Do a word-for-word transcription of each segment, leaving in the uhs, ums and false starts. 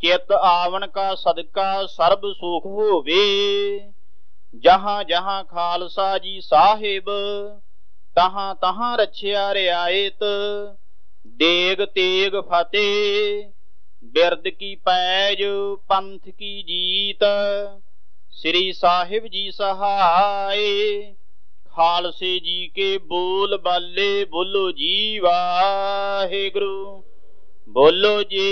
चित आवन का सदका सर्ब सुख होवे। जहाँ जहाँ खालसा जी साहिब तहाँ तहाँ रछिया रियायत। देग तेग फतेह बिरद की पैज पंथ की जीत। श्री साहिब जी सहाय खालसे जी के बोल बाले बोलो जी वाहिगुरु बोलो जी।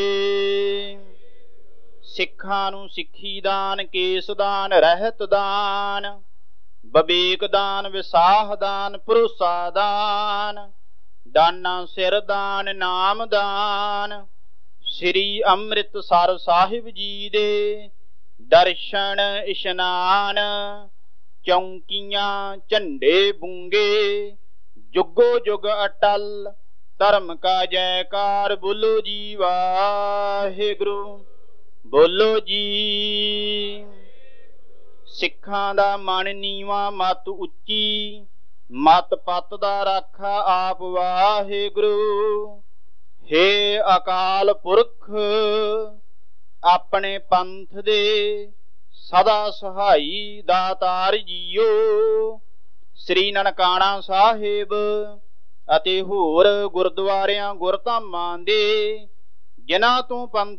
सिखां नूं सिੱਖੀ दान केस दान रहत दान बबेक दान विसाह दान भरोसा दान दाना सिर दान नाम दान। श्री ਅੰਮ੍ਰਿਤਸਰ ਸਾਹਿਬ जी दे दर्शन इशनान। चौंकियां झंडे बूंगे जुगो जुग अटल धर्म का जयकार बोलो जी वाहिगुरु बोलो जी। सिखां दा मन नीवा मत उच्ची मत पत दा राखा आप वाहिगुरु। हे अकाल पुरख अपने पंथ दे सदा सहाई दातार जीओ। श्री ननकाना साहिब ਅਤੇ ਹੋਰ ਗੁਰਦੁਆਰਿਆਂ ਗੁਰਧਾਮਾਂ ਦੇ ਜਿਨ੍ਹਾਂ ਤੋਂ ਪੰਥ